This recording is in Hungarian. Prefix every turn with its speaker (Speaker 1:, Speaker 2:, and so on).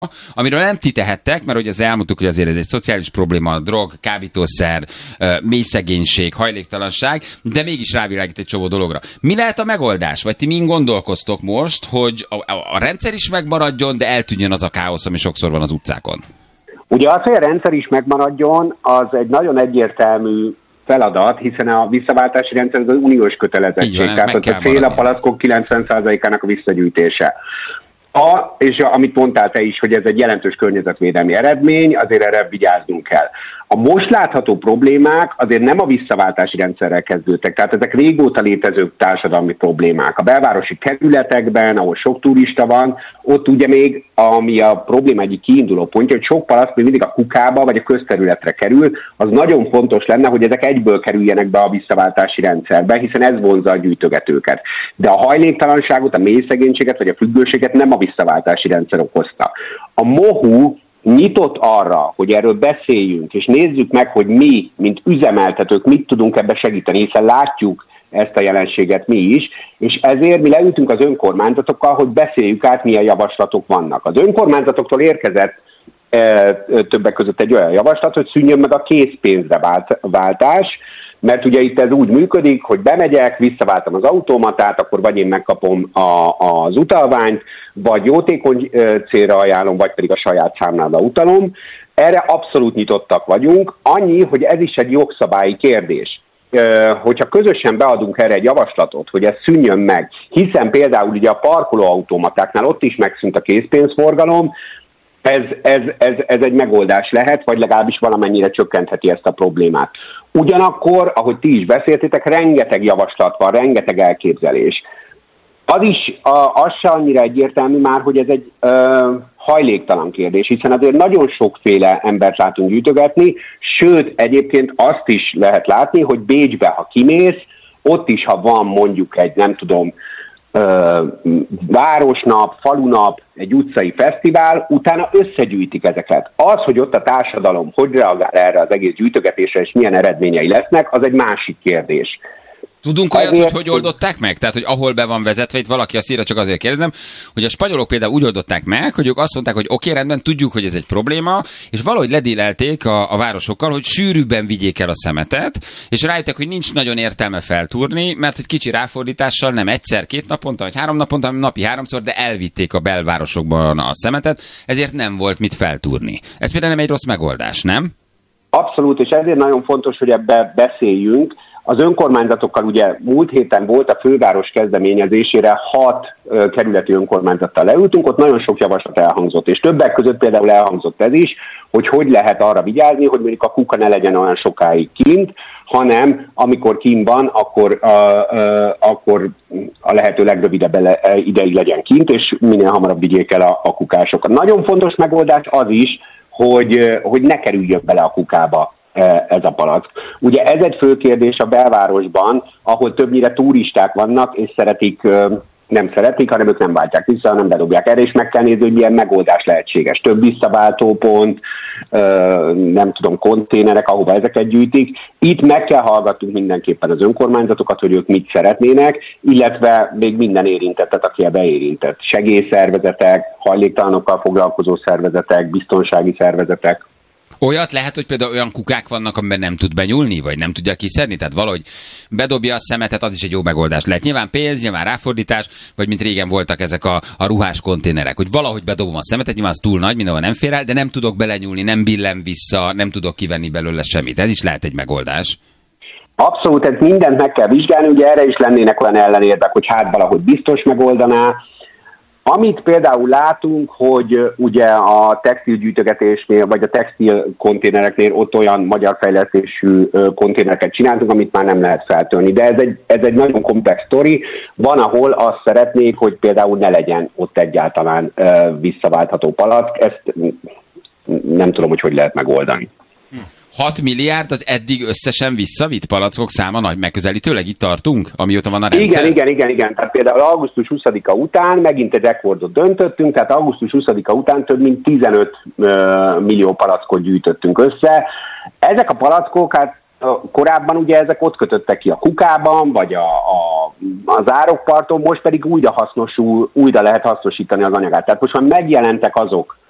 Speaker 1: amiről nem ti tehettek, mert ugye az elmondtuk, hogy azért ez egy szociális probléma, drog, kábítószer, mély szegénység, hajléktalanság, de mégis rávilágít egy csomó dologra. Mi lehet a megoldás? Vagy ti mind gondolkoztok most, hogy a rendszer is megmaradjon, de eltűnjön az a káosz, ami sokszor van az utcákon?
Speaker 2: Ugye az, hogy a rendszer is megmaradjon, az egy nagyon egyértelmű feladat, hiszen a visszaváltási rendszer az uniós kötelezettség. Tehát a cél a palackok 90%-ának a visszagyűjtése. És amit mondtál te is, hogy ez egy jelentős környezetvédelmi eredmény, azért erre vigyáznunk kell. A most látható problémák azért nem a visszaváltási rendszerrel kezdődtek, tehát ezek régóta létező társadalmi problémák. A belvárosi kerületekben, ahol sok turista van, ott ugye még, ami a probléma egyik kiinduló pontja, hogy sok palack még mindig a kukába vagy a közterületre kerül, az nagyon fontos lenne, hogy ezek egyből kerüljenek be a visszaváltási rendszerbe, hiszen ez vonzza a gyűjtögetőket. De a hajléktalanságot, a mély szegénységet vagy a függőséget nem a visszaváltási rendszer okozta. A MOHU nyitott arra, hogy erről beszéljünk, és nézzük meg, hogy mi, mint üzemeltetők, mit tudunk ebbe segíteni, hiszen látjuk ezt a jelenséget mi is, és ezért mi leültünk az önkormányzatokkal, hogy beszéljük át, milyen javaslatok vannak. Az önkormányzatoktól érkezett többek között egy olyan javaslat, hogy szűnjön meg a készpénzre váltás, mert ugye itt ez úgy működik, hogy bemegyek, visszaváltam az automatát, akkor vagy én megkapom az utalványt, vagy jótékony célra ajánlom, vagy pedig a saját számlámra utalom. Erre abszolút nyitottak vagyunk. Annyi, hogy ez is egy jogszabályi kérdés. Hogyha közösen beadunk erre egy javaslatot, hogy ez szűnjön meg, hiszen például ugye a parkolóautomatáknál ott is megszűnt a készpénzforgalom, ez egy megoldás lehet, vagy legalábbis valamennyire csökkentheti ezt a problémát. Ugyanakkor, ahogy ti is beszéltétek, rengeteg javaslat van, rengeteg elképzelés. Az se annyira egyértelmű már, hogy ez egy hajléktalan kérdés, hiszen azért nagyon sokféle embert látunk gyűjtögetni, sőt, egyébként azt is lehet látni, hogy Bécsbe, ha kimész, ott is, ha van mondjuk egy, nem tudom, városnap, falunap, egy utcai fesztivál, utána összegyűjtik ezeket. Az, hogy ott a társadalom hogy reagál erre az egész gyűjtögetésre, és milyen eredményei lesznek, az egy másik kérdés.
Speaker 1: Tudunk olyat, hogy oldották meg? Tehát, hogy ahol be van vezetve, itt valaki azt írja, csak azért kérdezem, hogy a spanyolok például úgy oldották meg, hogy ők azt mondták, hogy oké, rendben, tudjuk, hogy ez egy probléma, és valahogy ledélelték a városokkal, hogy sűrűbben vigyék el a szemetet, és rájöttek, hogy nincs nagyon értelme feltúrni, mert hogy kicsi ráfordítással nem egyszer, 2 naponta, vagy 3 naponta, hanem napi 3-szor, de elvitték a belvárosokban a szemetet, ezért nem volt mit feltúrni. Ez például nem egy rossz megoldás, nem?
Speaker 2: Abszolút, és ezért nagyon fontos, hogy ebbe beszéljünk. Az önkormányzatokkal ugye múlt héten volt a főváros kezdeményezésére 6 kerületi önkormányzattal leültünk, ott nagyon sok javaslat elhangzott, és többek között például elhangzott ez is, hogy lehet arra vigyázni, hogy mondjuk a kuka ne legyen olyan sokáig kint, hanem amikor kint van, akkor a lehető legrövidebb ideig legyen kint, és minél hamarabb vigyék el a kukásokat. Nagyon fontos megoldás az is, hogy ne kerüljön bele a kukába ez a palack. Ugye ez egy fő kérdés a belvárosban, ahol többnyire turisták vannak, és nem szeretik, hanem ők nem váltják vissza, hanem bedobják. Erre is meg kell nézni, hogy milyen megoldás lehetséges. Több visszaváltópont, nem tudom, konténerek, ahova ezeket gyűjtik. Itt meg kell hallgatnunk mindenképpen az önkormányzatokat, hogy ők mit szeretnének, illetve még minden érintettet, aki ebbe érintett. Segélyszervezetek, hajléktalanokkal foglalkozó szervezetek, biztonsági szervezetek.
Speaker 1: Olyat lehet, hogy például olyan kukák vannak, amiben nem tud benyúlni, vagy nem tudja kiszedni? Tehát valahogy bedobja a szemetet, az is egy jó megoldás lehet. Nyilván pénz, nyilván ráfordítás, vagy mint régen voltak ezek a ruhás konténerek, hogy valahogy bedobom a szemetet, nyilván az túl nagy, mindenhol nem fér el, de nem tudok belenyúlni, nem billen vissza, nem tudok kivenni belőle semmit. Ez is lehet egy megoldás.
Speaker 2: Abszolút, ez mindent meg kell vizsgálni, ugye erre is lennének olyan ellenérvek, hogy hát valahogy biztos megoldaná. Amit például látunk, hogy ugye a textilgyűjtögetésnél, vagy a textil konténereknél ott olyan magyar fejlesztésű konténereket csináltunk, amit már nem lehet feltörni. De ez egy nagyon komplex sztori. Van, ahol azt szeretnék, hogy például ne legyen ott egyáltalán visszaváltható palack. Ezt nem tudom, hogy lehet megoldani.
Speaker 1: 6 milliárd az eddig összesen visszavitt palackok száma nagy megközelítőleg itt tartunk, amióta van a rendszer?
Speaker 2: Igen. Tehát például augusztus 20-a után megint egy rekordot döntöttünk, tehát augusztus 20-a után több mint 15 millió palackot gyűjtöttünk össze. Ezek a palackok, hát korábban ugye ezek ott kötöttek ki a kukában, vagy az árokparton, most pedig újra lehet hasznosítani az anyagát. Tehát most már megjelentek azok